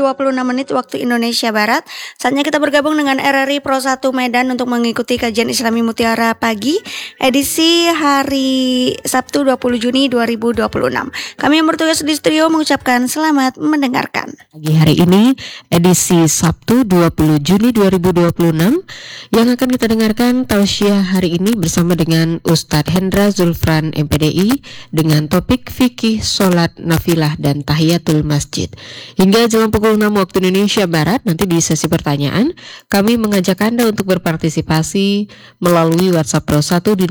26 menit waktu Indonesia Barat. Saatnya kita bergabung dengan RRI Pro 1 Medan untuk mengikuti kajian Islami Mutiara Pagi edisi hari Sabtu 20 Juni 2026. Kami yang bertugas di studio mengucapkan selamat mendengarkan. Pagi hari ini edisi Sabtu 20 Juni 2026 yang akan kita dengarkan tausiah hari ini bersama dengan Ustadz Hendra Zulfran MPDI dengan topik fikih sholat nafilah dan tahiyatul masjid. Hingga jelang pukul 6 waktu Indonesia Barat, nanti di sesi pertanyaan kami mengajak Anda untuk berpartisipasi melalui WhatsApp Pro 1 di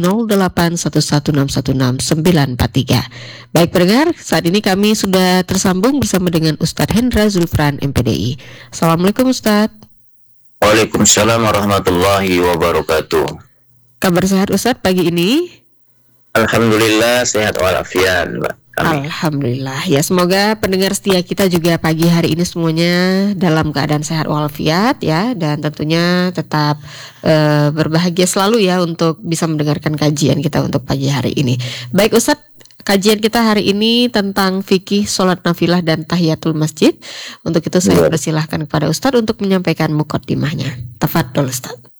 0811616943. Baik pendengar, saat ini kami sudah tersambung bersama dengan Ustadz Hendra Zulfran MPDI. Assalamualaikum Ustadz. Waalaikumsalam warahmatullahi wabarakatuh. Kabar sehat Ustadz pagi ini? Alhamdulillah sehat walafiat, Mbak. Amin. Alhamdulillah. Ya, semoga pendengar setia kita juga pagi hari ini semuanya dalam keadaan sehat walafiat ya, dan tentunya tetap berbahagia selalu ya untuk bisa mendengarkan kajian kita untuk pagi hari ini. Baik Ustadz, kajian kita hari ini tentang fikih sholat nafilah dan tahiyatul masjid. Untuk itu saya persilahkan kepada Ustadz untuk menyampaikan muqaddimahnya. Tafadhol Ustadz.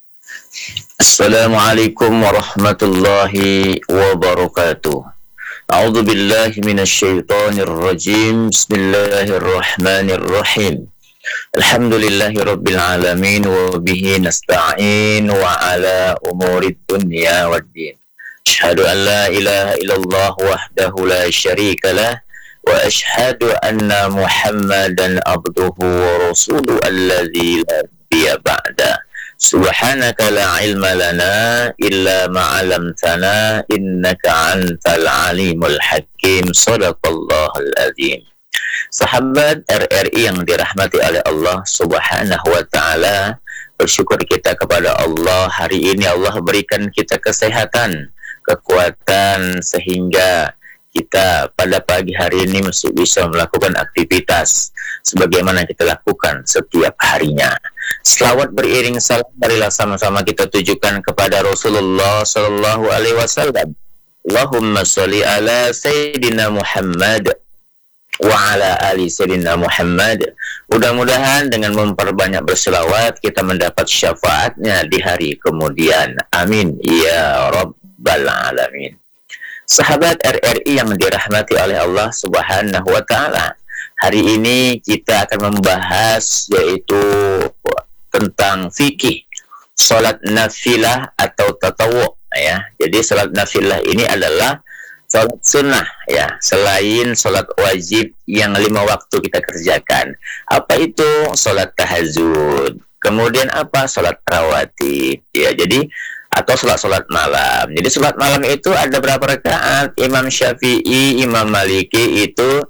Assalamualaikum warahmatullahi wabarakatuh. A'udzu billahi minasyaitonir rajim. Bismillahirrahmanirrahim. Alhamdulillahirabbil alamin wa bihi nasta'in wa ala umurid dunya waddin. Asyhadu an la ilaha illallah wahdahu la syarika lah wa asyhadu anna Muhammadan abduhu wa rasuluhu alladzi la nabiyya ba'da. Subhanaka la ilma lana illa ma'alamtana innaka antal alimul hakim. Sadaqallahul azim. Sahabat RRI yang dirahmati oleh Allah subhanahu wa ta'ala, bersyukur kita kepada Allah. Hari ini Allah berikan kita kesehatan, kekuatan, sehingga kita pada pagi hari ini masih bisa melakukan aktivitas sebagaimana kita lakukan setiap harinya. Selawat beriring salam, marilah sama-sama kita tujukan kepada Rasulullah sallallahu alaihi wasallam. Allahumma sholli ala Sayyidina Muhammad wa ala ali Sayyidina Muhammad. Mudah-mudahan dengan memperbanyak berselawat kita mendapat syafaatnya di hari kemudian. Amin ya rabbal alamin. Sahabat RRI yang dirahmati oleh Allah subhanahu wa ta'ala, hari ini kita akan membahas yaitu tentang fikih sholat nafilah atau tatawu ya. Jadi sholat nafilah ini adalah sholat sunnah ya, selain sholat wajib yang 5 waktu kita kerjakan. Apa itu? Sholat tahajud, kemudian apa? Sholat rawatib ya. Jadi atau sholat malam. Jadi sholat malam itu ada berapa rakaat? Imam Syafi'i, Imam Maliki itu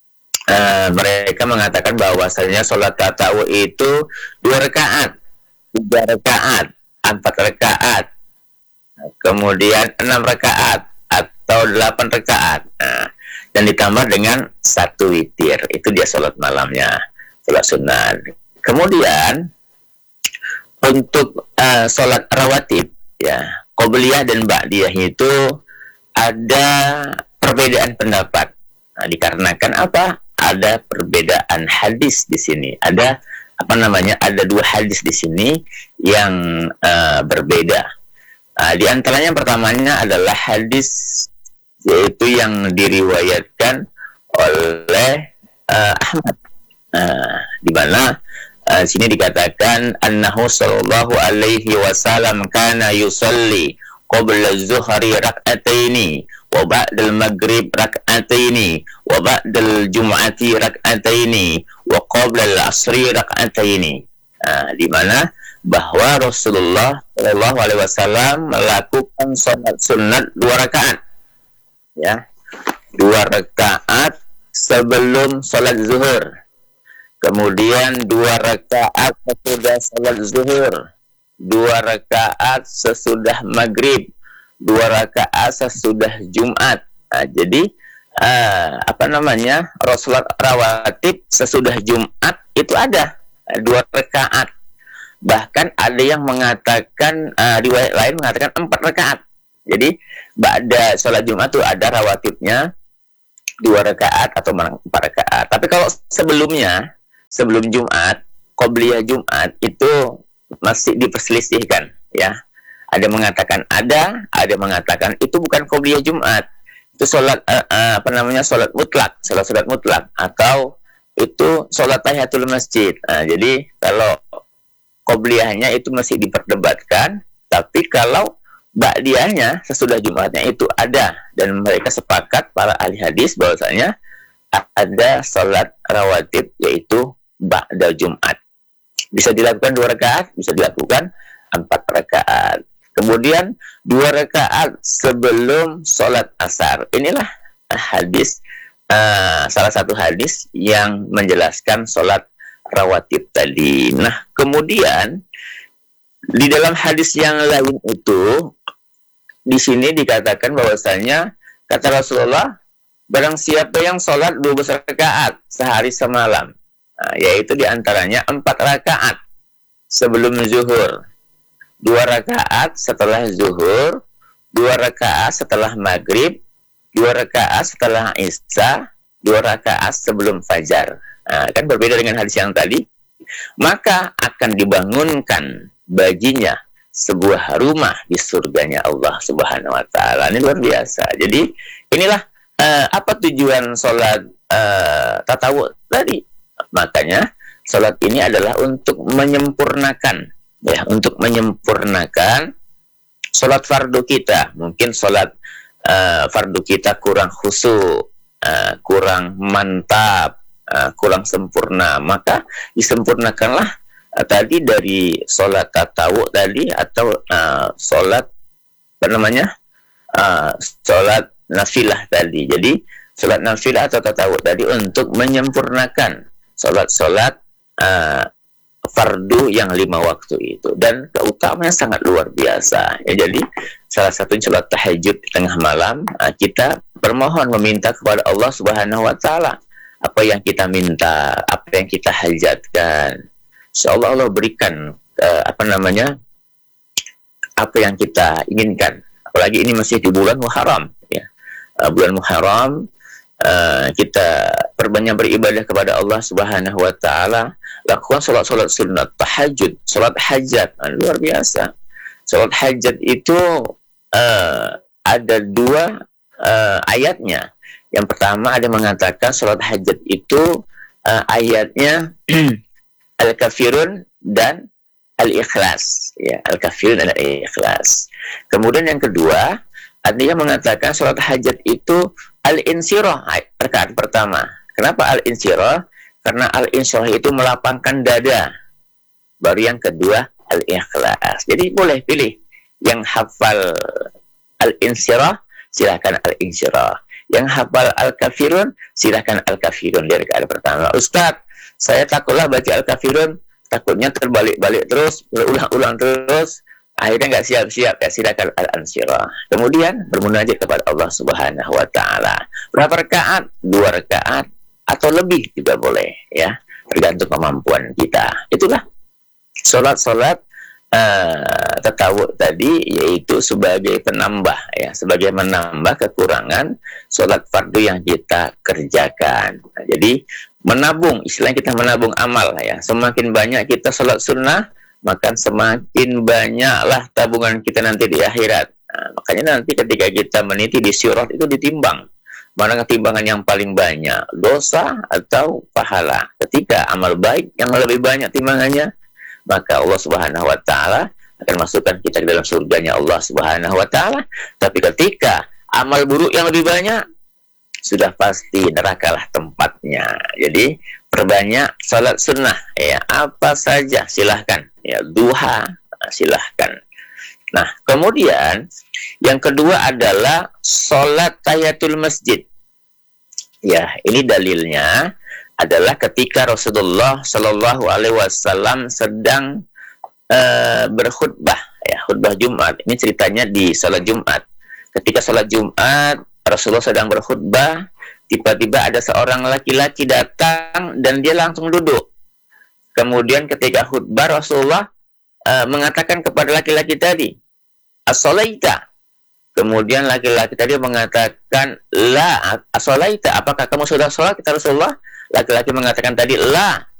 mereka mengatakan bahwasanya sholat tatawu itu 2 rakaat, 3 rakaat, 4 rakaat, kemudian 6 rakaat atau 8 rakaat. Dan ditambah dengan 1 witir. Itu dia sholat malamnya, sholat sunat. Kemudian untuk sholat rawatib ya, qobliyah dan ba'diyah itu ada perbedaan pendapat. Dikarenakan apa? Ada perbedaan hadis di sini. Ada Ada 2 hadis di sini yang berbeda. Di antaranya yang pertamanya adalah hadis yaitu yang diriwayatkan oleh Ahmad. Di mana sini dikatakan annahu sallallahu alaihi wasallam kana yusalli qabla az-zuhri rak'ataini wa ba'dal maghrib rak'ataini wa ba'dal jum'ati rak'ataini wa qabla al-'asri rak'ataini. Di mana bahwa Rasulullah sallallahu alaihi wasallam melakukan salat sunat 2 rakaat ya. 2 rakaat sebelum salat zuhur. Kemudian 2 rakaat sesudah salat zuhur, 2 rakaat sesudah maghrib, 2 rakaat sesudah Jumat. Jadi Salat rawatib sesudah Jumat itu ada 2 rakaat. Bahkan ada yang mengatakan riwayat lain mengatakan 4 rakaat. Jadi ba'da salat Jumat itu ada rawatibnya 2 rakaat atau 4 rakaat. Tapi kalau sebelumnya sebelum Jumat, qobliyah Jumat itu masih diperselisihkan ya. Ada mengatakan itu bukan qobliyah Jumat. Itu salat salat mutlak atau itu salat tahiyatul masjid. Nah, jadi kalau qobliyahnya itu masih diperdebatkan, tapi kalau ba'diyahnya sesudah Jumatnya itu ada, dan mereka sepakat para ahli hadis bahwasanya ada salat rawatib yaitu ba'da Jumat. Bisa dilakukan 2 rakaat, bisa dilakukan 4 rakaat. Kemudian 2 rakaat sebelum sholat asar. Inilah hadis, salah satu hadis yang menjelaskan sholat rawatib tadi. Nah, kemudian di dalam hadis yang lain itu, di sini dikatakan bahwasanya kata Rasulullah, barang siapa yang sholat 12 rakaat sehari semalam, yaitu diantaranya 4 rakaat sebelum zuhur, 2 rakaat setelah zuhur, 2 rakaat setelah maghrib, 2 rakaat setelah isya, 2 rakaat sebelum fajar. Kan berbeda dengan hadis yang tadi. Maka akan dibangunkan baginya sebuah rumah di surganya Allah Subhanahu wa taala. Ini luar biasa. Jadi inilah apa tujuan sholat tatawu tadi. Makanya sholat ini adalah untuk menyempurnakan sholat fardu kita. Mungkin sholat fardu kita kurang khusyuk, kurang mantap, kurang sempurna, maka disempurnakanlah tadi dari sholat tatawu tadi, atau sholat sholat nafilah tadi. Jadi sholat nafilah atau tatawu tadi untuk menyempurnakan sholat fardu yang 5 waktu itu, dan keutamaannya sangat luar biasa ya. Jadi salah satu sholat tahajud di tengah malam, kita bermohon meminta kepada Allah Subhanahu wa taala apa yang kita minta, apa yang kita hajatkan. Insyaallah Allah berikan apa yang kita inginkan. Apalagi ini masih di bulan Muharram ya. Bulan Muharram, kita perbanyak beribadah kepada Allah Subhanahu wa taala, lakukan salat sunat, tahajud, salat hajat. Luar biasa. Salat hajat itu ada 2 ayatnya. Yang pertama ada mengatakan salat hajat itu ayatnya Al-Kafirun dan Al-Ikhlas ya, Al-Kafirun dan Al-Ikhlas. Kemudian yang kedua, ada yang mengatakan salat hajat itu Al-Insyirah, rakaat pertama. Kenapa Al-Insyirah? Karena Al-Insyirah itu melapangkan dada. Baru yang kedua Al-Ikhlas. Jadi boleh pilih. Yang hafal Al-Insyirah, silakan Al-Insyirah. Yang hafal Al-Kafirun, silakan Al-Kafirun di rakaat pertama. Ustaz, saya takutlah baca Al-Kafirun, takutnya terbalik-balik terus, berulang-ulang terus, akhirnya nggak siap-siap, ya silakan Al-Insyirah. Kemudian bermunajat kepada Allah Subhanahu wa taala. Berapa rakaat? 2 rakaat atau lebih juga boleh ya, tergantung kemampuan kita. Itulah salat tatawu tadi, yaitu sebagai penambah ya, sebagai menambah kekurangan salat fardu yang kita kerjakan. Nah, jadi menabung, istilahnya kita menabung amal ya. Semakin banyak kita salat sunnah, maka semakin banyaklah tabungan kita nanti di akhirat. Nah, makanya nanti ketika kita meniti di sirat itu ditimbang, mana timbangan yang paling banyak, dosa atau pahala. Ketika amal baik yang lebih banyak timbangannya, maka Allah Subhanahu wa taala akan masukkan kita ke dalam surganya Allah Subhanahu wa taala. Tapi ketika amal buruk yang lebih banyak, sudah pasti nerakalah tempatnya. Jadi perbanyak salat sunnah ya, apa saja silahkan ya, duha silahkan. Nah, kemudian yang kedua adalah salat tahiyatul masjid. Ya, ini dalilnya adalah ketika Rasulullah Shallallahu Alaihi Wasallam sedang berkhutbah, ya, khutbah Jumat. Ini ceritanya di salat Jumat. Ketika salat Jumat, Rasulullah sedang berkhutbah, tiba-tiba ada seorang laki-laki datang dan dia langsung duduk. Kemudian ketika khutbah, Rasulullah mengatakan kepada laki-laki tadi, "As-shalaita?" Kemudian laki-laki tadi mengatakan, "La as-shalaita?" Apakah kamu sudah sholat? Kata Rasulullah. Laki-laki mengatakan tadi, "La,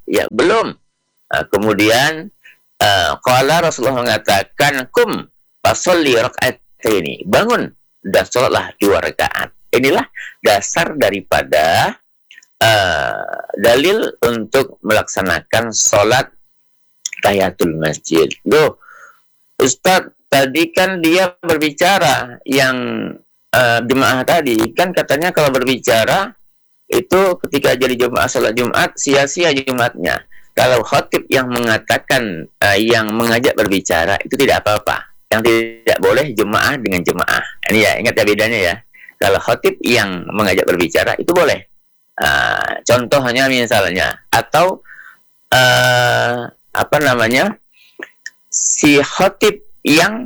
Ya, belum. Kemudian qala Rasulullah mengatakan, kum fasolli raka'ataini, bangun dan sholatlah 2 rakaat. Inilah dasar daripada dalil untuk melaksanakan sholat tahiyatul masjid. Loh, Ustadz, tadi kan dia berbicara yang jemaah tadi, kan katanya kalau berbicara itu ketika jadi jemaah sholat Jumat, sia-sia Jumatnya. Kalau khatib yang mengatakan, yang mengajak berbicara, itu tidak apa-apa. Yang tidak boleh jemaah dengan jemaah. Ini ya, ingat ya bedanya ya. Kalau khatib yang mengajak berbicara, itu boleh. Contohnya misalnya, atau si khatib yang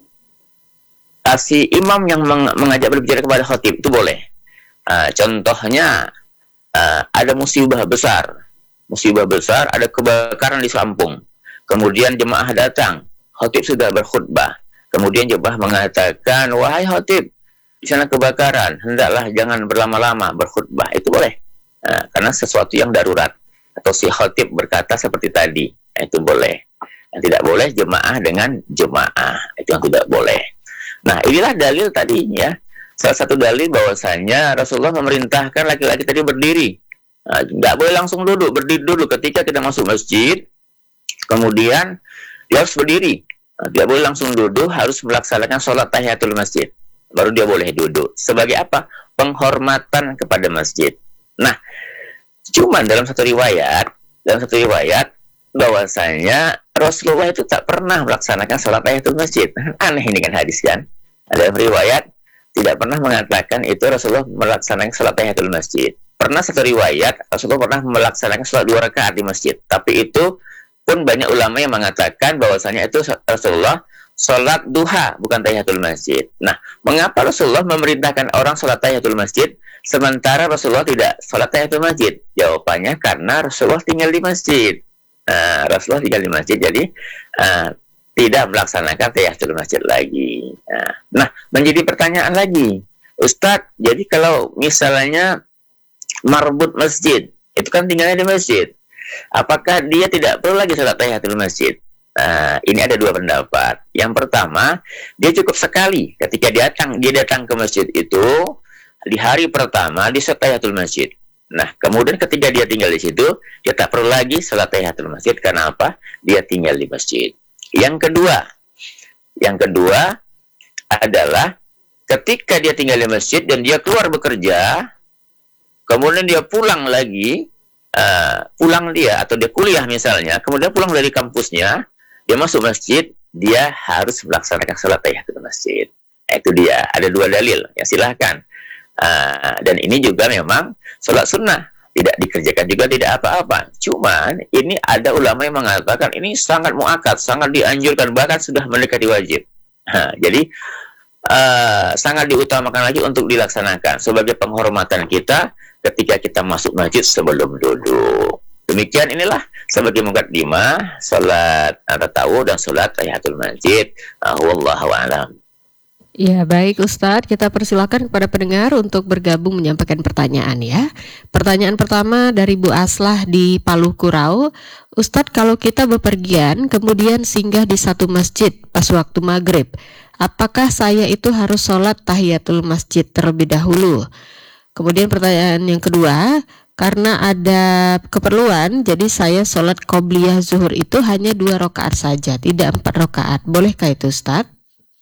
si imam yang mengajak berbicara kepada khatib, itu boleh. Contohnya, ada musibah besar, ada kebakaran di Lampung. Kemudian jemaah datang, khatib sudah berkhutbah. Kemudian jemaah mengatakan, wahai khatib, di sana kebakaran, hendaklah jangan berlama-lama berkhutbah. Itu boleh, karena sesuatu yang darurat. Atau si khatib berkata seperti tadi, itu boleh. Yang tidak boleh jemaah dengan jemaah, itu yang tidak boleh. Nah, inilah dalil tadi ya. Salah satu dalil bahwasanya Rasulullah memerintahkan laki-laki tadi berdiri. Nggak boleh langsung duduk, berdiri dulu ketika kita masuk masjid. Kemudian dia harus berdiri. Tidak boleh langsung duduk, harus melaksanakan sholat tahiyatul masjid. Baru dia boleh duduk. Sebagai apa? Penghormatan kepada masjid. Nah, cuman dalam satu riwayat bahwasanya Rasulullah itu tak pernah melaksanakan sholat tahiyatul masjid. Aneh ini kan hadis kan. Dalam riwayat tidak pernah mengatakan itu Rasulullah melaksanakan sholat tahiyatul masjid. Pernah satu riwayat Rasulullah pernah melaksanakan sholat 2 rakaat di masjid. Tapi itu pun banyak ulama yang mengatakan bahwasanya itu Rasulullah sholat duha, bukan tahiyatul masjid. Nah, mengapa Rasulullah memerintahkan orang sholat tahiyatul masjid sementara Rasulullah tidak sholat tahiyatul masjid? Jawabannya karena Rasulullah tinggal di masjid. Rasulullah tinggal di masjid, jadi tidak melaksanakan tahiyatul masjid lagi. Nah, menjadi pertanyaan lagi, Ustadz, jadi kalau misalnya marbut masjid, itu kan tinggalnya di masjid, apakah dia tidak perlu lagi sholat tahiyatul masjid? Ini ada 2 pendapat. Yang pertama, dia cukup sekali ketika dia datang ke masjid itu di hari pertama di sholat tahiyatul masjid. Nah, kemudian ketika dia tinggal di situ, dia tak perlu lagi sholat tahiyatul masjid. Karena apa? Dia tinggal di masjid. Yang kedua adalah ketika dia tinggal di masjid dan dia keluar bekerja, kemudian dia pulang lagi, atau dia kuliah misalnya, kemudian pulang dari kampusnya, dia masuk masjid, dia harus melaksanakan sholat tahiyatul masjid. Itu dia, ada 2 dalil, ya silahkan. Dan ini juga memang sholat sunnah, tidak dikerjakan juga tidak apa-apa. Cuman ini ada ulama yang mengatakan ini sangat muakkad, sangat dianjurkan, bahkan sudah mendekati wajib. Jadi sangat diutamakan lagi untuk dilaksanakan sebagai penghormatan kita ketika kita masuk masjid sebelum duduk. Demikian inilah sebagai muqaddimah salat tatawwu dan salat tahiyatul masjid. Wallahu a'lam. Ya, baik Ustadz, kita persilakan kepada pendengar untuk bergabung menyampaikan pertanyaan ya. Pertanyaan pertama dari Bu Aslah di Palu Kurau. Ustadz, kalau kita bepergian kemudian singgah di satu masjid pas waktu maghrib, apakah saya itu harus sholat tahiyatul masjid terlebih dahulu? Kemudian pertanyaan yang kedua, karena ada keperluan, jadi saya sholat qobliyah zuhur itu hanya 2 rakaat saja, tidak 4 rakaat. Bolehkah itu Ustadz?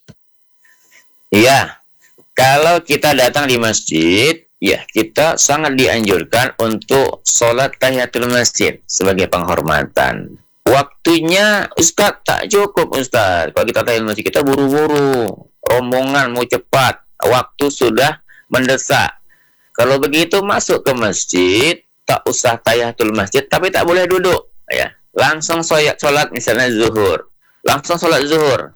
Iya, kalau kita datang di masjid, ya kita sangat dianjurkan untuk sholat tahiyatul masjid sebagai penghormatan. Waktunya Ustadz tak cukup Ustadz. Kalau kita tahiyatul masjid kita buru-buru, rombongan mau cepat, waktu sudah mendesak. Kalau begitu masuk ke masjid, tak usah tahiyatul masjid, tapi tak boleh duduk, ya. Langsung sholat misalnya zuhur, langsung sholat zuhur.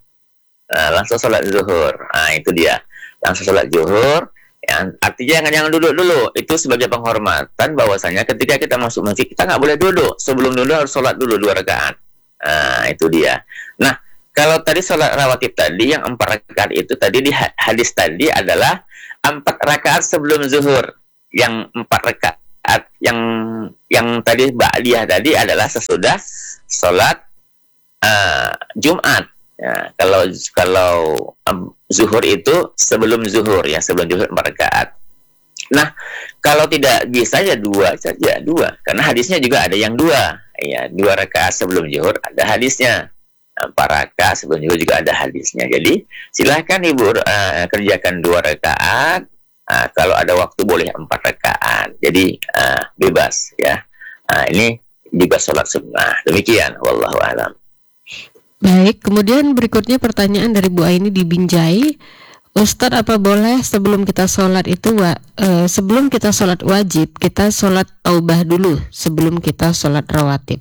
Nah, itu dia. Langsung sholat zuhur. Yang artinya jangan duduk dulu. Itu sebagai penghormatan bahwasanya ketika kita masuk masjid kita nggak boleh duduk. Sebelum duduk harus sholat dulu 2 rakaat. Nah, itu dia. Nah, kalau tadi sholat rawatib tadi yang 4 rakaat itu tadi di hadis tadi adalah 4 rakaat sebelum zuhur. Yang 4 rakaat rakaat yang tadi ba'diyah tadi adalah sesudah sholat Jumat. Ya, kalau zuhur itu sebelum zuhur ya, sebelum zuhur 4 rakaat. Nah, kalau tidak bisa ya 2 saja, 2. Karena hadisnya juga ada yang 2. Ya, 2 rakaat sebelum zuhur ada hadisnya. 4 rakaat sebelum zuhur juga ada hadisnya. Jadi, silahkan Ibu kerjakan 2 rakaat. Kalau ada waktu boleh 4 rakaat. Jadi, bebas ya. Ini juga sholat sunnah. Demikian, wallahu a'lam. Baik, kemudian berikutnya pertanyaan dari Bu Aini di Binjai. Ustadz, apa boleh sebelum kita sholat itu sebelum kita sholat wajib kita sholat taubah dulu sebelum kita sholat rawatib?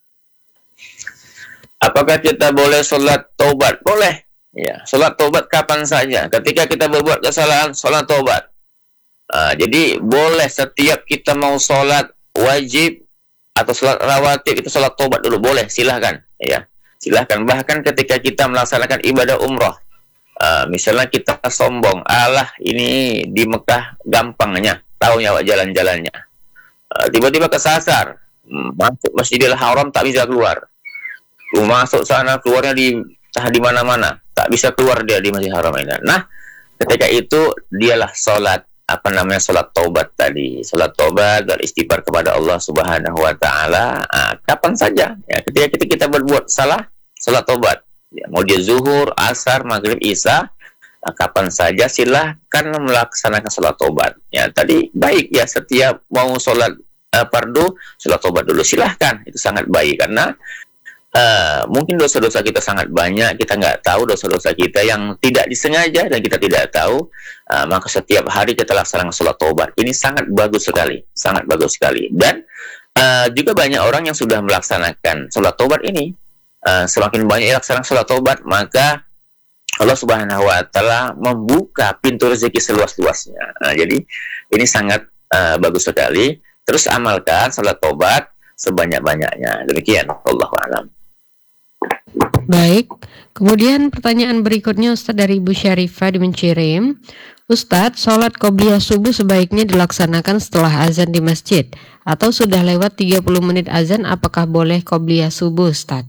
Apakah kita boleh sholat taubat? Boleh. Ya, sholat taubat kapan saja. Ketika kita berbuat kesalahan, sholat taubat. Jadi boleh setiap kita mau sholat wajib atau sholat rawatib itu sholat taubat dulu, boleh, silahkan. Ya, silahkan. Bahkan ketika kita melaksanakan ibadah umroh. Misalnya kita sombong, alah ini di Mekah gampangnya, tahu nyawa jalan-jalannya. Tiba-tiba kesasar, masuk Masjidil Haram tak bisa keluar. Masuk sana keluarnya di mana-mana, tak bisa keluar dia di Masjidil Haram ini. Nah, ketika itu dialah sholat sholat taubat tadi, sholat taubat dan istighfar kepada Allah Subhanahu Wa Taala. Kapan saja, ya, ketika kita berbuat salah, sholat taubat. Ya, mau dia zuhur, asar, maghrib, isya, kapan saja silahkan melaksanakan sholat taubat. Ya, tadi baik ya, setiap mau sholat fardu, sholat taubat dulu, silahkan. Itu sangat baik karena mungkin dosa-dosa kita sangat banyak, kita nggak tahu dosa-dosa kita yang tidak disengaja dan kita tidak tahu, maka setiap hari kita laksanakan sholat taubat. Ini sangat bagus sekali, sangat bagus sekali. Dan juga banyak orang yang sudah melaksanakan sholat taubat ini. Semakin banyak laksanakan sholat taubat, maka Allah Subhanahu Wa Taala membuka pintu rezeki seluas-luasnya. Jadi ini sangat bagus sekali. Terus amalkan sholat taubat sebanyak-banyaknya. Demikian, wallahu a'lam. Baik, kemudian pertanyaan berikutnya Ustadz dari Ibu Syarifah di Mencirim. Ustadz, sholat qobliyah subuh sebaiknya dilaksanakan setelah azan di masjid atau sudah lewat 30 menit azan, apakah boleh qobliyah subuh, Ustadz?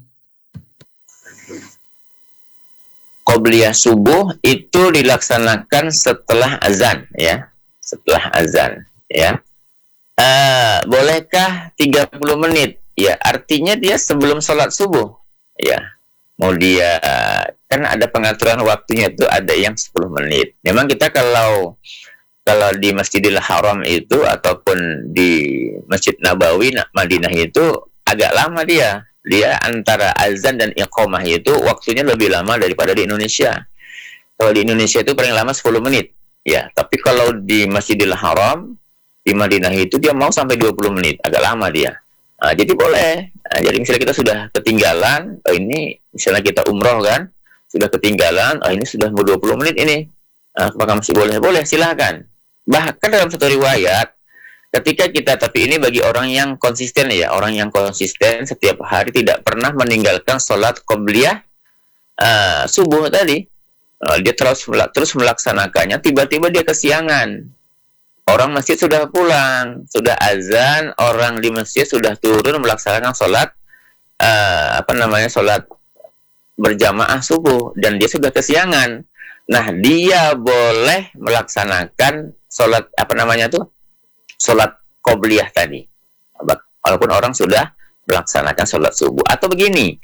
Qobliyah subuh itu dilaksanakan setelah azan ya, setelah azan ya. Bolehkah 30 menit? Ya, artinya dia sebelum sholat subuh ya. Mau dia kan ada pengaturan waktunya itu, ada yang 10 menit. Memang kita kalau di Masjidil Haram itu ataupun di Masjid Nabawi Madinah itu agak lama dia antara azan dan iqamah itu waktunya lebih lama daripada di Indonesia. Kalau di Indonesia itu paling lama 10 menit. Ya, tapi kalau di Masjidil Haram di Madinah itu dia mau sampai 20 menit, agak lama dia. Jadi boleh. Jadi misalnya kita sudah ketinggalan, ini misalnya kita umroh kan, sudah ketinggalan, ini sudah mau 20 menit ini. Apakah masih boleh? Boleh, silahkan. Bahkan dalam satu riwayat ketika kita, tapi ini bagi orang yang konsisten ya, orang yang konsisten setiap hari tidak pernah meninggalkan sholat qobliyah subuh tadi, dia terus melaksanakannya, tiba-tiba dia kesiangan, orang masjid sudah pulang, sudah azan, orang di masjid sudah turun melaksanakan sholat sholat berjamaah subuh dan dia sudah kesiangan. Nah, dia boleh melaksanakan sholat sholat qobliyah tadi, walaupun orang sudah melaksanakan sholat subuh. Atau begini,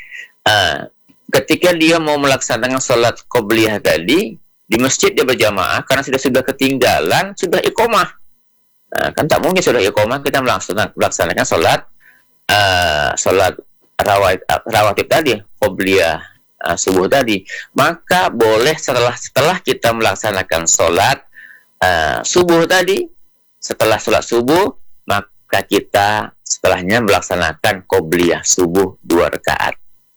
ketika dia mau melaksanakan sholat qobliyah tadi di masjid dia berjamaah karena sudah ketinggalan, sudah iqamah. Kan tak mungkin sudah iqamah kita melaksanakan sholat rawatib tadi, qobliyah subuh tadi. Maka boleh setelah kita melaksanakan sholat subuh tadi, setelah sholat subuh, maka kita setelahnya melaksanakan qobliyah subuh 2 rakaat.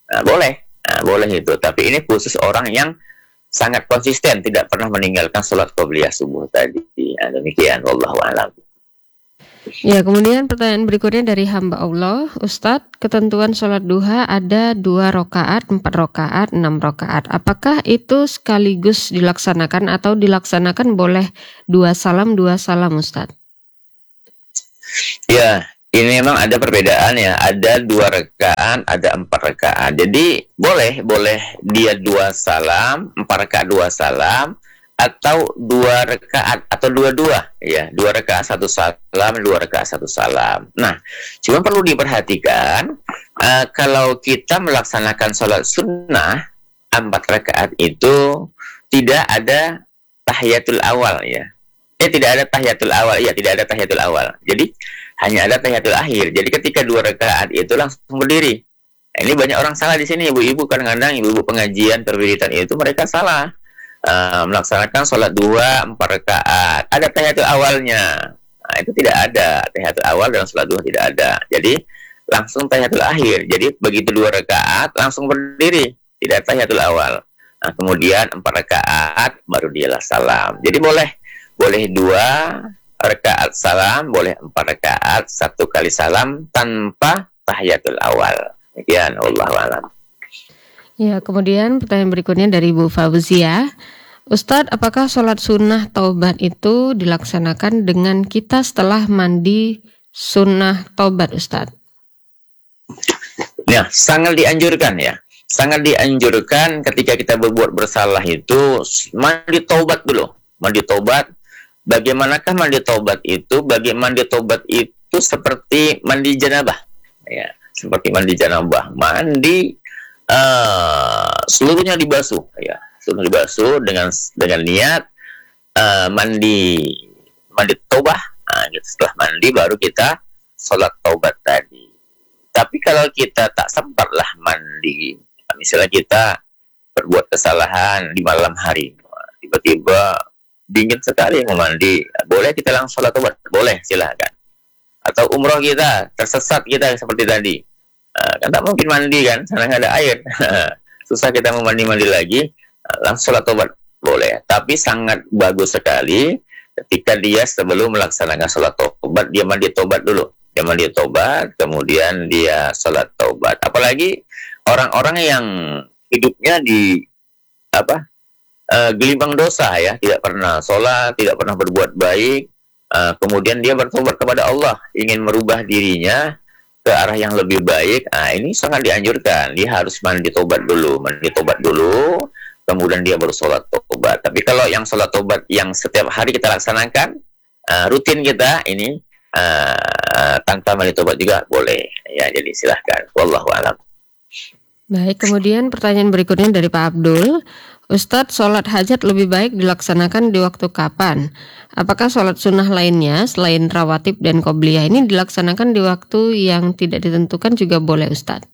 Boleh itu. Tapi ini khusus orang yang sangat konsisten, tidak pernah meninggalkan sholat qobliyah subuh tadi. Demikian, wallahu a'lam. Ya, kemudian pertanyaan berikutnya dari hamba Allah. Ustadz, ketentuan sholat duha ada 2 rakaat, 4 rakaat, 6 rakaat. Apakah itu sekaligus dilaksanakan atau dilaksanakan boleh 2 salam Ustadz? Ya, ini memang ada perbedaan ya. Ada 2 rakaat, ada 4 rakaat. Jadi boleh dia 2 salam, 4 rakaat 2 salam, atau 2 rakaat atau dua-dua ya, 2 rakaat 1 salam, 2 rakaat 1 salam. Nah, cuma perlu diperhatikan kalau kita melaksanakan sholat sunnah 4 rakaat itu tidak ada tahiyatul awal ya. Tidak ada tahiyatul awal, ya tidak ada tahiyatul awal. Jadi hanya ada tahiyatul akhir. Jadi ketika 2 rakaat itu langsung berdiri. Nah, ini banyak orang salah di sini, ibu-ibu, kadang-kadang ibu-ibu pengajian perwiritan itu mereka salah melaksanakan sholat 2 4 rakaat. Ada tahiyatul awalnya. Nah, itu tidak ada tahiyatul awal dalam sholat 2, tidak ada. Jadi langsung tahiyatul akhir. Jadi begitu 2 rakaat langsung berdiri, tidak tahiyatul awal. Nah, kemudian 4 rakaat baru dialah salam. Jadi boleh 2 rakaat salam, boleh 4 rakaat 1 kali salam tanpa tahiyatul awal. Demikian, wallahu a'lam. Ya, kemudian pertanyaan berikutnya dari Bu Fauzia. Ustadz, apakah sholat sunnah taubat itu dilaksanakan dengan kita setelah mandi sunnah taubat, Ustadz? Nah, sangat dianjurkan ya. Sangat dianjurkan ketika kita berbuat bersalah itu mandi taubat dulu. Mandi taubat. Bagaimanakah mandi taubat itu? Mandi taubat itu seperti mandi janabah, ya, seperti mandi janabah. Mandi seluruhnya dibasuh, ya, seluruhnya dibasuh dengan niat mandi taubah. Nah, gitu. Setelah mandi baru kita sholat taubat tadi. Tapi kalau kita tak sempatlah mandi, misalnya kita berbuat kesalahan di malam hari, tiba-tiba dingin sekali mau mandi, boleh kita langsung sholat taubat, boleh, silahkan. Atau umroh kita tersesat kita seperti tadi, kan tak mungkin mandi kan, sana nggak ada air, susah kita mau mandi lagi, langsung sholat taubat boleh. Tapi sangat bagus sekali ketika dia sebelum melaksanakan sholat taubat dia mandi taubat dulu, dia mandi taubat, kemudian dia sholat taubat. Apalagi orang-orang yang hidupnya di gelimbang dosa ya, tidak pernah sholat, tidak pernah berbuat baik, kemudian dia bertobat kepada Allah, ingin merubah dirinya ke arah yang lebih baik. Nah, ini sangat dianjurkan, dia harus mandi tobat dulu, kemudian dia baru sholat tobat. Tapi kalau yang sholat tobat yang setiap hari kita laksanakan, rutin kita ini, tanpa mandi tobat juga boleh ya, jadi silahkan, wallahu a'lam. Baik, kemudian pertanyaan berikutnya dari Pak Abdul. Ustadz, sholat hajat lebih baik dilaksanakan di waktu kapan? Apakah sholat sunnah lainnya selain rawatib dan qobliyah ini dilaksanakan di waktu yang tidak ditentukan juga boleh, Ustadz?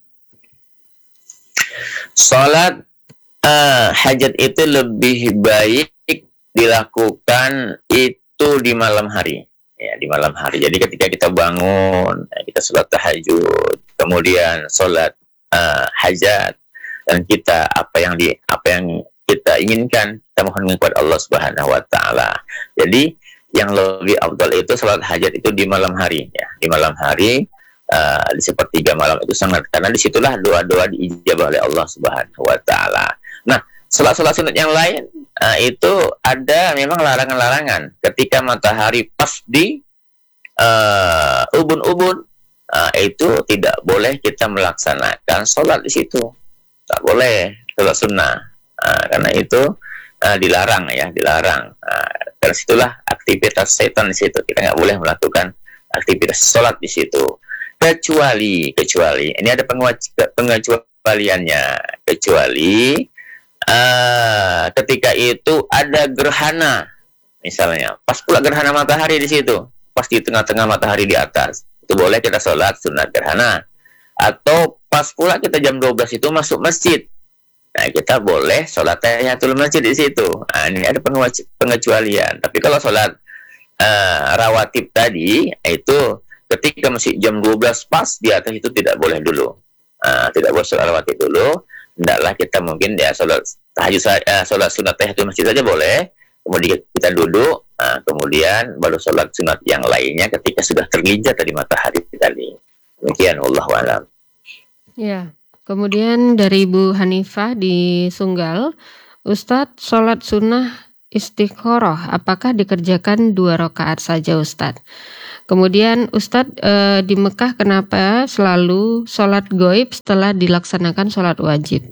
Sholat hajat itu lebih baik dilakukan itu di malam hari. Ya, di malam hari. Jadi ketika kita bangun, kita sholat tahajud, kemudian sholat hajat, dan kita apa yang kita inginkan, kita mohon kepada Allah Subhanahu wa taala. Jadi yang lebih afdal itu salat hajat itu di malam hari ya. Di malam hari di sepertiga malam itu sangat, karena disitulah doa-doa diijabah oleh Allah Subhanahu wa taala. Nah, salat-salat sunat yang lain itu ada memang larangan-larangan. Ketika matahari pas di ubun-ubun, itu tidak boleh kita melaksanakan sholat di situ. Tak boleh sholat sunnah. Karena itu dilarang ya, dilarang. Karena situlah aktivitas setan di situ. Kita nggak boleh melakukan aktivitas sholat di situ. Kecuali ini ada pengecualiannya. Kecuali ketika itu ada gerhana, misalnya pas pula gerhana matahari di situ, pas di tengah-tengah matahari di atas, itu boleh kita sholat sunat gerhana. Atau pas pula kita jam 12 itu masuk masjid, nah kita boleh sholat tahiyatul masjid di situ. Nah, ini ada pengecualian. Tapi kalau sholat rawatib tadi, itu ketika masih jam 12 pas di atas itu tidak boleh dulu. Tidak boleh sholat rawatib dulu. Hendaklah kita mungkin ya sholat tahajud, sholat sunat tahiyatul masjid saja boleh. Kemudian kita duduk, kemudian baru sholat sunat yang lainnya ketika sudah tergelincir dari matahari tadi. Demikian, wallahu a'lam. Ya. Kemudian dari Bu Hanifah di Sunggal, Ustadz, sholat sunnah istikharah apakah dikerjakan 2 rakaat saja Ustadz? Kemudian Ustadz di Mekah kenapa selalu sholat goib setelah dilaksanakan sholat wajib?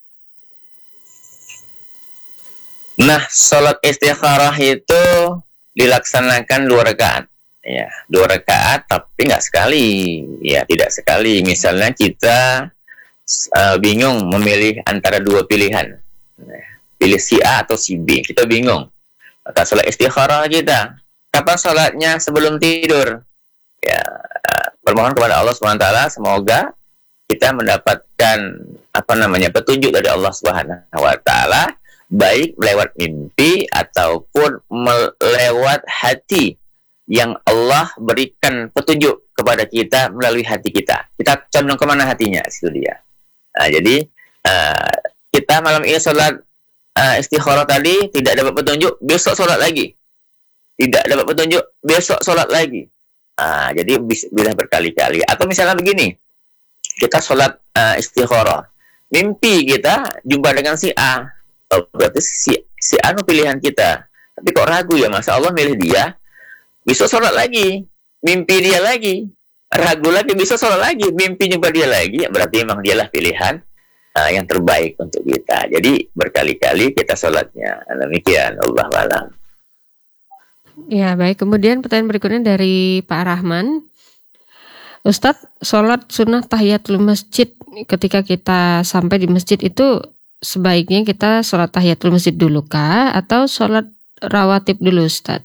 Nah, sholat istikharah itu dilaksanakan 2 rakaat. Ya, 2 rakaat tapi nggak sekali. Ya, tidak sekali. Misalnya kita bingung memilih antara 2 pilihan. Nah, pilih si A atau si B. Kita bingung. Maka sholat istikharah kita. Kapan sholatnya? Sebelum tidur. Ya, bermohon kepada Allah SWT semoga kita mendapatkan petunjuk dari Allah SWT, baik melewat mimpi ataupun melewat hati yang Allah berikan petunjuk kepada kita melalui hati kita. Kita condong kemana hatinya, itu dia. Nah, jadi kita malam ini sholat istikharah tadi tidak dapat petunjuk, besok sholat lagi. Tidak dapat petunjuk, besok sholat lagi. Jadi bisa berkali-kali. Atau misalnya begini, kita sholat istikharah, mimpi kita jumpa dengan si A. Berarti si A itu pilihan kita. Tapi kok ragu ya, masa Allah milih dia? Besok sholat lagi, mimpi dia lagi. Ragu lagi, besok sholat lagi, mimpi jumpa dia lagi. Berarti memang dialah pilihan yang terbaik untuk kita. Jadi berkali-kali kita sholatnya. Demikian, Allahu a'lam. Ya baik, kemudian pertanyaan berikutnya dari Pak Rahman. Ustadz, sholat sunnah tahiyatul masjid ketika kita sampai di masjid itu sebaiknya kita sholat tahiyatul masjid dulu kah atau sholat rawatib dulu Ustadz?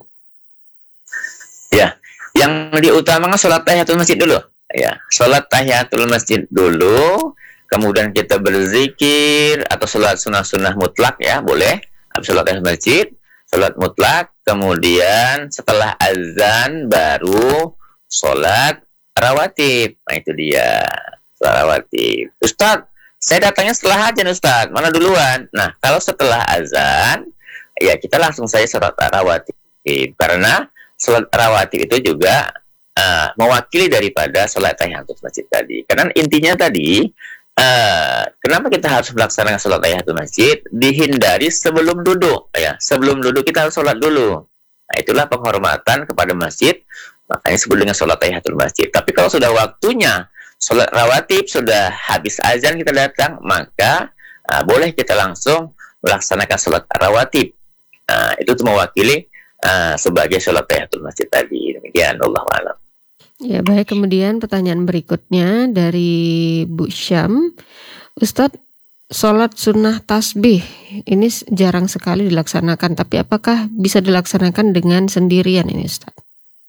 Ya, yang diutamakan sholat tahiyatul masjid dulu. Ya, sholat tahiyatul masjid dulu, kemudian kita berzikir atau sholat sunnah-sunnah mutlak ya, boleh. Habis sholat tahiyatul masjid, sholat mutlak, kemudian setelah azan baru sholat rawatib. Nah itu dia, sholat rawatib. Ustadz, saya datangnya setelah azan Ustadz, mana duluan? Nah kalau setelah azan, ya kita langsung saja sholat rawatib. Karena sholat rawatib itu juga mewakili daripada sholat tahiyatul masjid tadi. Karena intinya tadi, kenapa kita harus melaksanakan sholat tahiyatul masjid? Dihindari sebelum duduk. Ya, sebelum duduk kita harus sholat dulu. Nah, itulah penghormatan kepada masjid. Makanya sebelum dengan sholat tahiyatul masjid. Tapi kalau sudah waktunya sholat rawatib, sudah habis azan kita datang, maka boleh kita langsung melaksanakan sholat rawatib. Itu mewakili sebagai sholat tahiyatul masjid tadi. Demikian, Allahu a'lam. Ya baik, kemudian pertanyaan berikutnya dari Bu Syam. Ustadz, sholat sunnah tasbih ini jarang sekali dilaksanakan, tapi apakah bisa dilaksanakan dengan sendirian ini Ustadz?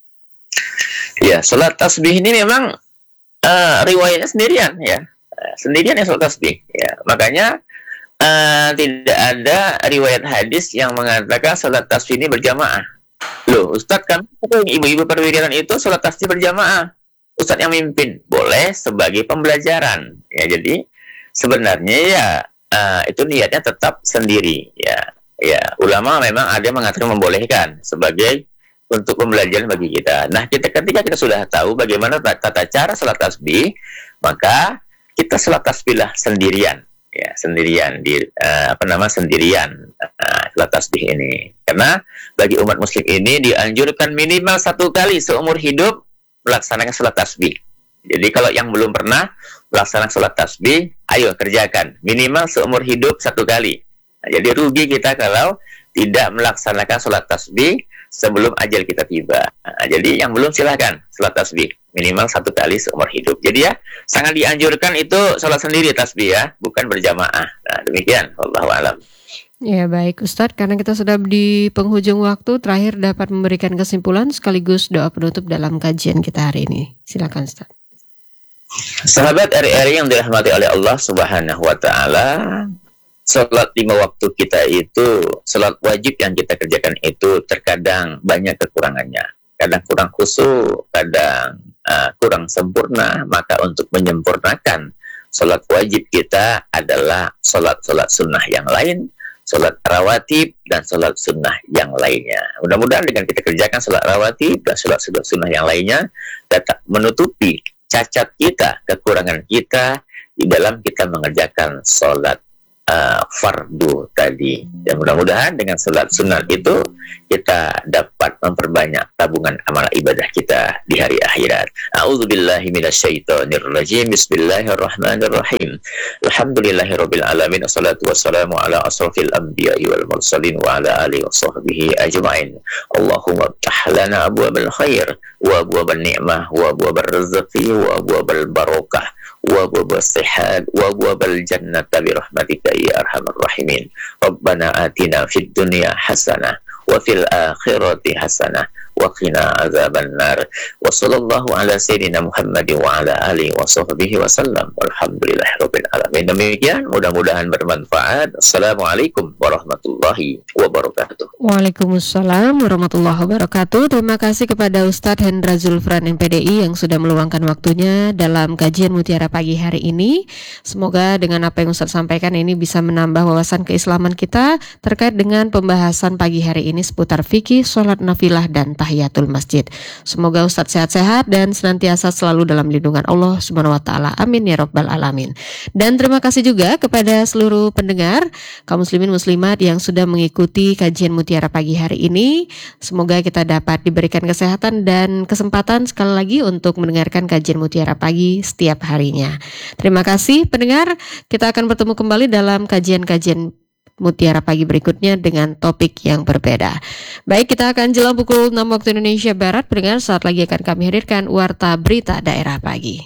Ya, sholat tasbih ini memang riwayatnya sendirian ya. Sendirian ya sholat tasbih ya. Makanya tidak ada riwayat hadis yang mengatakan sholat tasbih ini berjamaah. Loh, Ustadz kan ibu-ibu perwiritan itu sholat tasbih berjamaah. Ustadz yang mimpin, boleh sebagai pembelajaran. Ya, jadi sebenarnya ya itu niatnya tetap sendiri. Ya, ulama memang ada yang mengatakan membolehkan sebagai untuk pembelajaran bagi kita. Nah, ketika kita sudah tahu bagaimana tata cara sholat tasbih, maka kita sholat tasbihlah sendirian. Ya, sendirian sendirian sholat tasbih ini. Karena bagi umat muslim ini dianjurkan minimal 1 kali seumur hidup melaksanakan sholat tasbih. Jadi kalau yang belum pernah melaksanakan sholat tasbih, ayo kerjakan minimal seumur hidup 1 kali. Nah, jadi rugi kita kalau tidak melaksanakan sholat tasbih sebelum ajal kita tiba. Nah, jadi yang belum silakan sholat tasbih minimal 1 kali seumur hidup. Jadi ya sangat dianjurkan itu sholat sendiri tasbih ya, bukan berjamaah. Nah demikian, wallahu a'lam. Ya baik Ustadz, karena kita sudah di penghujung waktu, terakhir dapat memberikan kesimpulan sekaligus doa penutup dalam kajian kita hari ini. Silakan Ustadz. Sahabat RRI yang dirahmati oleh Allah Subhanahu wa taala, salat 5 waktu kita itu, salat wajib yang kita kerjakan itu terkadang banyak kekurangannya. Kadang kurang khusyuk, kadang kurang sempurna. Maka untuk menyempurnakan salat wajib kita adalah salat-salat sunnah yang lain, salat rawatib dan salat sunnah yang lainnya. Mudah-mudahan dengan kita kerjakan salat rawatib dan salat sunnah yang lainnya dapat menutupi cacat kita, kekurangan kita di dalam kita mengerjakan salat fardu tadi. Dan mudah-mudahan dengan salat sunat itu kita dapat memperbanyak tabungan amal ibadah kita di hari akhirat. A'udzubillahi minasyaitonirrajim. Bismillahirrahmanirrahim. Alhamdulillahirabbil alamin. Wassalatu wassalamu ala asrofil anbiya'i wal mursalin wa ala alihi washabbihi ajma'in. Allahumma iftah lana abwabal khair wa abwabal ni'mah wa abwabal rizqi wa abwabal barakah wa abwabal sihat wa abwabal jannata bi rahmatika ya arhamar rahimin. Rabbana atina fid dunya hasanah wa fil akhirati hasanah wa qina azaban nar. Wa sallallahu ala sayyidina Muhammad wa ala alihi wa sahbihi wa sallam. Walhamdulillahirabbil alamin. Demikian, mudah-mudahan bermanfaat. Assalamualaikum warahmatullahi wabarakatuh. Waalaikumsalam warahmatullahi wabarakatuh. Terima kasih kepada Ustadz Hendra Zulfran MPDI yang sudah meluangkan waktunya dalam kajian Mutiara pagi hari ini. Semoga dengan apa yang Ustadz sampaikan ini bisa menambah wawasan keislaman kita terkait dengan pembahasan pagi hari ini seputar fikih, sholat nafilah, dan tahiyatul masjid. Semoga Ustadz sehat-sehat dan senantiasa selalu dalam lindungan Allah Subhanahu wa taala. Amin ya rabbal alamin. Dan terima kasih juga kepada seluruh pendengar kaum muslimin muslimat yang sudah mengikuti kajian Mutiara pagi hari ini. Semoga kita dapat diberikan kesehatan dan kesempatan sekali lagi untuk mendengarkan kajian Mutiara pagi setiap harinya. Terima kasih pendengar. Kita akan bertemu kembali dalam kajian-kajian Mutiara pagi berikutnya dengan topik yang berbeda. Baik, kita akan jelang pukul 6 waktu Indonesia Barat. Pendengar, saat lagi akan kami hadirkan Warta Berita Daerah Pagi.